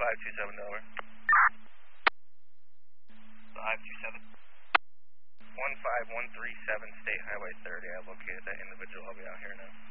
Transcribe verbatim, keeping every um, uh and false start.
five two seven Delaware. five two seven. one five one three seven State Highway thirty. I located that individual. I'll be out here now.